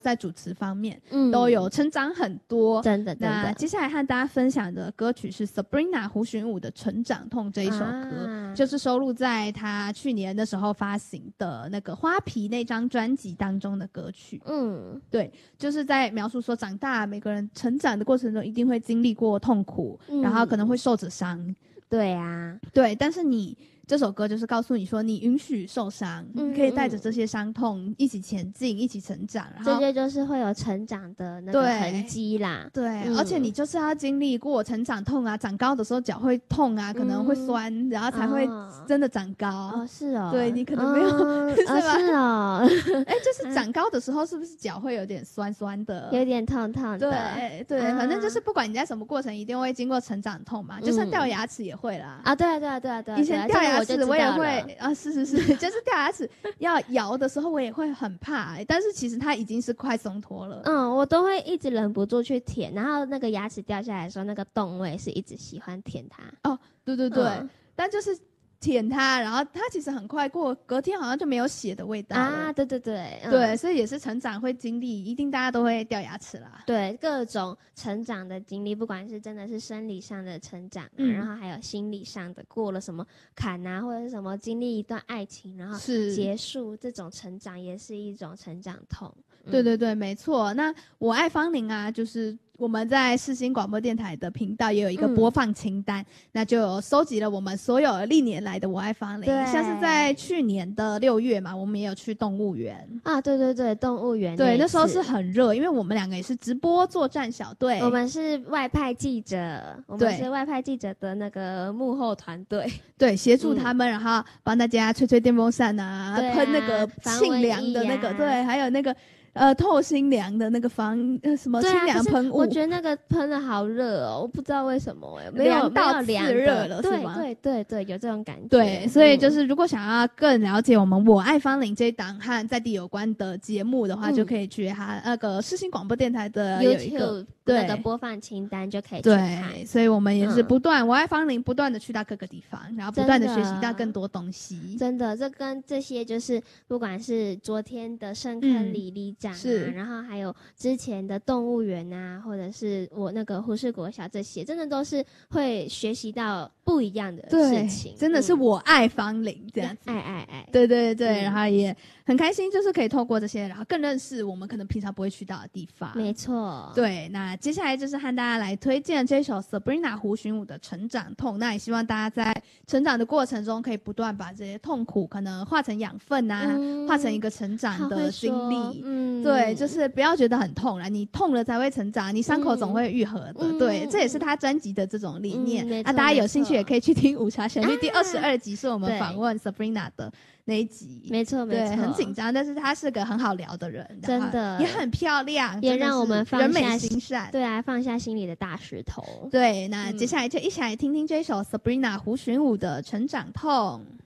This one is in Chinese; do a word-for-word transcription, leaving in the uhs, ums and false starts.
在主持方面、嗯、都有成长很多， 真的真的。 那接下来和大家分享的歌曲是 Sabrina 胡寻武的《成长痛》这一首歌、啊、就是收录在他去年的时候发行的那个花皮那张专辑当中的歌曲。嗯，对，就是在描述说长大每个人成长的过程中一定会经历过痛苦、嗯、然后可能会受着伤。 对啊， 对，但是你这首歌就是告诉你说你允许受伤、嗯、你可以带着这些伤痛一起前进一起成长，然后这些就是会有成长的那个痕迹啦。 对、嗯、而且你就是要经历过成长痛啊，长高的时候脚会痛啊，可能会酸、嗯、然后才会真的长高。 哦，是哦， 对，你可能没有、 哦、 是吧、 哦、是哦哎，就是长高的时候是不是脚会有点酸酸的， 有点痛痛的。 对对、啊、反正就是不管你在什么过程一定会经过成长痛嘛、嗯、就算掉牙齿也会啦。 啊对啊对啊对啊对啊， 以前掉牙齿我也会、 这个、 啊是是是就是掉牙齿要摇的时候我也会很怕、欸、但是其实它已经是快松脱了。 嗯，我都会一直忍不住去舔，然后那个牙齿掉下来的时候那个洞我也是一直喜欢舔它。 哦对对对、嗯、但就是舔它，然后它其实很快过，隔天好像就没有血的味道了啊！对对对、嗯， 对，所以也是成长会经历，一定大家都会掉牙齿啦。 对，各种成长的经历，不管是真的是生理上的成长、啊嗯，然后还有心理上的，过了什么坎啊，或者是什么经历一段爱情，然后结束，这种成长也是一种成长痛。嗯、 对对对，没错。那我爱芳龄啊，就是我们在世新广播电台的频道也有一个播放清单、嗯、那就有收集了我们所有历年来的我爱芳龄，像是在去年的六月嘛，我们也有去动物园啊，对对对，动物园， 对，那时候是很热，因为我们两个也是直播作战小队， 我们是外派记者，我们是外派记者的那个幕后团队， 对，协助他们、嗯、然后帮大家吹吹电风扇啊，喷、啊、那个沁凉的那个、啊、对，还有那个呃，透心凉的那个防呃什么清凉喷雾、 啊、我觉得那个喷的好热哦，我不知道为什么哎、欸，没有凉到凉热了， 对是吗？ 对对对，有这种感觉。 对，所以就是如果想要更了解我们我爱芳龄这一档和在地有关的节目的话，嗯、就可以去哈那个世新广播电台的有一个 YouTube 那个播放清单就可以去看。 对，所以我们也是不断、嗯、我爱芳龄不断的去到各个地方，然后不断的学习到更多东西。 真的，这跟这些就是不管是昨天的深坑里里长、啊嗯、是，然后还有之前的动物园啊，或者是我那个胡适国小，这些真的都是会学习到不一样的事情， 真的是我爱芳龄这样子， 爱爱爱， 对对对、嗯，然后也很开心，就是可以透过这些，然后更认识我们可能平常不会去到的地方。 没错， 对，那接下来就是和大家来推荐这首 Sabrina 胡寻武的《成长痛》，那也希望大家在成长的过程中可以不断把这些痛苦可能化成养分啊、嗯，化成一个成长的经历。嗯，对，就是不要觉得很痛啦，你痛了才会成长，你伤口总会愈合的、嗯。对，这也是他专辑的这种理念。嗯、啊，大家有兴趣也可以去听《午茶旋律》第二十二集，是我们访问 Sabrina 的那一集。 没错没错， 对，很紧张，但是他是个很好聊的人， 真的也很漂亮， 也让我们放下人美心善。 对啊，放下心里的大石头。 对，那接下来就一起来听听这首 Sabrina 胡寻武的《成长痛》。